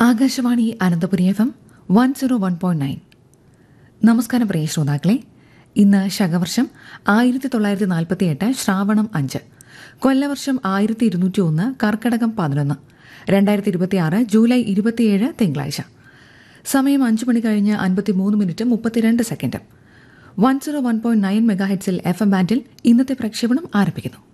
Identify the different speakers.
Speaker 1: Akashvani Ananthapuri FM 101.9. നമസ്കാരം പ്രിയ ശ്രോതാക്കളെ. ഇന്ന് ശകവർഷം 1948 ശ്രാവണം 5, കൊല്ലവർഷം 1201, കർക്കടകം 11, 2026 ജൂലൈ 27 തിങ്കളാഴ്ച. സമയം 5 മണി കഴിഞ്ഞ് 53 മിനിറ്റ് 32 സെക്കൻഡ്. 101.9 മെഗാഹെഡ്സിൽ FM ബാൻഡിൽ ഇന്നത്തെ പ്രക്ഷേപണം ആരംഭിക്കുന്നു.